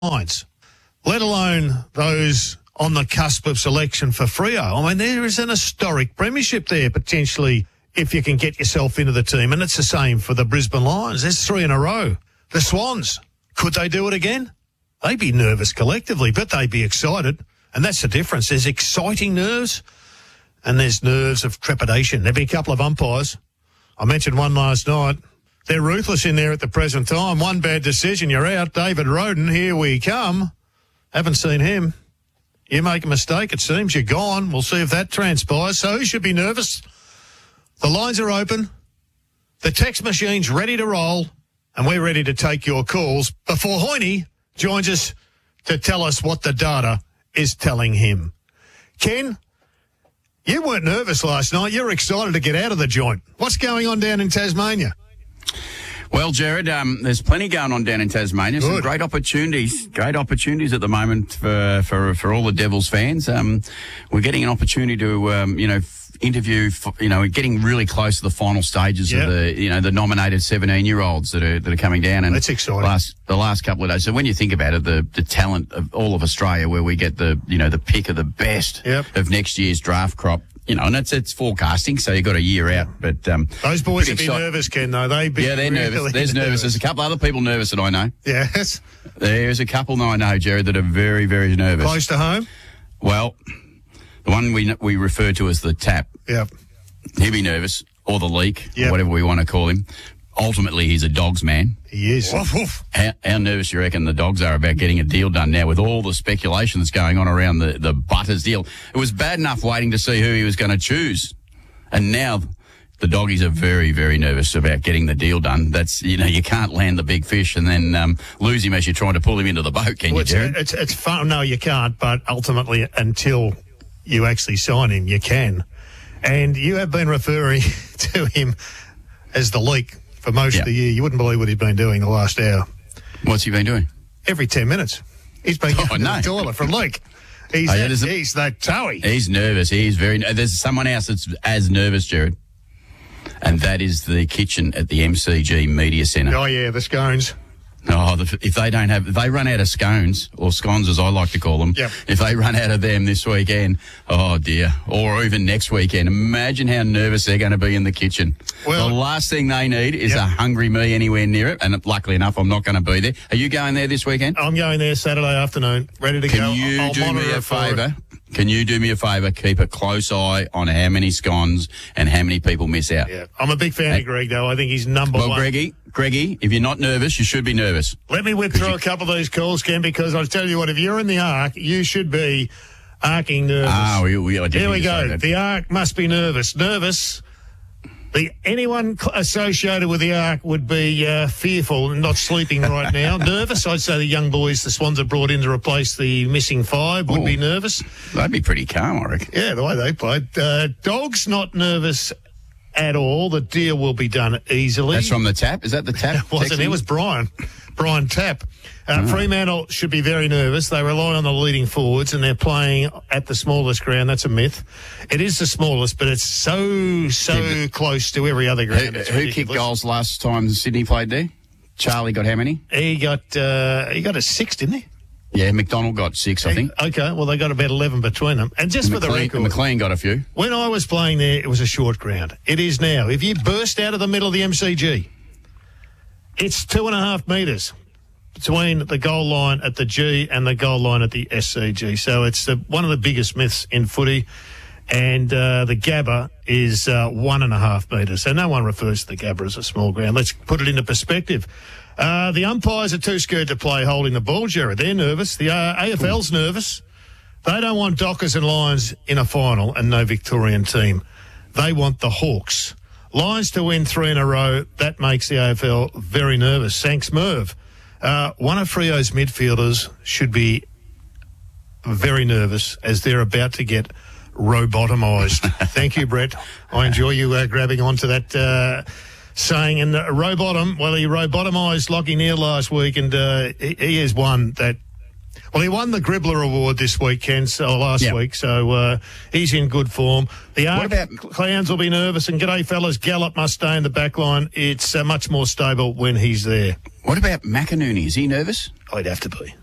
lines, let alone those on the cusp of selection for Freo. I mean, there is an historic premiership there potentially if you can get yourself into the team, and it's the same for the Brisbane Lions. There's 3 in a row. The Swans, could they do it again? They'd be nervous collectively, but they'd be excited, and that's the difference. There's exciting nerves, and there's nerves of trepidation. There'll be a couple of umpires. I mentioned one last night. They're ruthless in there at the present time. One bad decision, you're out. David Roden, here we come. Haven't seen him. You make a mistake, it seems, you're gone. We'll see if that transpires. So who should be nervous? The lines are open. The text machine's ready to roll, and we're ready to take your calls before Hoyne joins us to tell us what the data is telling him. Ken, you weren't nervous last night. You're excited to get out of the joint. What's going on down in Tasmania? Well, Jared, there's plenty going on down in Tasmania. Good. Some great opportunities at the moment for all the Devils fans. We're getting an opportunity to, interview, getting really close to the final stages of the nominated 17-year-olds that are coming down. And that's exciting. The last couple of days. So when you think about it, the talent of all of Australia, where we get the pick of the best of next year's draft crop. And it's forecasting, so you've got a year out. But those boys would be nervous, Ken, though. They're really nervous. There's nervous. There's a couple other people nervous that I know. Yes. There's a couple that I know, Jared, that are very, very nervous. Close to home? Well, the one we refer to as the tap. Yep. He'll be nervous, or the leak, or whatever we want to call him. Ultimately, he's a Dogs man. He is. Woof, woof. How nervous you reckon the Dogs are about getting a deal done now with all the speculation that's going on around the Butters deal? It was bad enough waiting to see who he was going to choose. And now the Doggies are very, very nervous about getting the deal done. That's, you can't land the big fish and then lose him as you're trying to pull him into the boat, can you, Jared? It's fun. No, you can't. But ultimately, until you actually sign him, you can. And you have been referring to him as the leak for most of the year. You wouldn't believe what he's been doing the last hour. What's he been doing? Every 10 minutes. He's been going to the toilet from leak. He's that toey. He's nervous. He's very. There's someone else that's as nervous, Jared, and that is the kitchen at the MCG Media Centre. Oh yeah, the scones. Oh, if they run out of scones, or scones as I like to call them, if they run out of them this weekend, oh dear, or even next weekend, imagine how nervous they're going to be in the kitchen. Well, the last thing they need is a hungry me anywhere near it, and luckily enough, I'm not going to be there. Are you going there this weekend? I'm going there Saturday afternoon, ready to go. Can you do me a favour? Can you do me a favour? Keep a close eye on how many scones and how many people miss out. Yeah, I'm a big fan of Greg, though. I think he's number one. Well, Greggy, if you're not nervous, you should be nervous. Let me whip through a couple of these calls, Ken, because I'll tell you what, if you're in the Ark, you should be arcing nervous. Here we go. The Ark must be nervous. Nervous. Anyone associated with the Ark would be fearful and not sleeping right now. Nervous, I'd say the young boys the Swans have brought in to replace the missing 5 would be nervous. They'd be pretty calm, I reckon. Yeah, the way they played. Dogs not nervous at all. The deal will be done easily. That's from the Tap? Is that the Tap? It wasn't. It was Brian Tapp. Fremantle should be very nervous. They rely on the leading forwards, and they're playing at the smallest ground. That's a myth. It is the smallest, but it's so close to every other ground. Who kicked goals last time Sydney played there? Charlie got how many? He got a 6, didn't he? Yeah, McDonald got 6, I think. Okay, well, they got about 11 between them. And just for the record, McLean got a few. When I was playing there, it was a short ground. It is now. If you burst out of the middle of the MCG, it's 2.5 metres between the goal line at the G and the goal line at the SCG. So it's one of the biggest myths in footy. And the Gabba is 1.5 metres. So no one refers to the Gabba as a small ground. Let's put it into perspective. The umpires are too scared to play holding the ball, Jared. They're nervous. The AFL's nervous. They don't want Dockers and Lions in a final and no Victorian team. They want the Hawks. Lions to win 3 in a row, that makes the AFL very nervous. Thanks, Merv. One of Freo's midfielders should be very nervous as they're about to get robotomised. Thank you, Brett. I enjoy you grabbing onto that saying. And Robotom, well, he robotomised Lachie Neale last week, and he has won that. Well, he won the Gribbler Award this week, last week, so he's in good form. The Ark Clowns will be nervous, and g'day, fellas, Gallup must stay in the back line. It's much more stable when he's there. What about McInerney? Is he nervous? I'd have to be.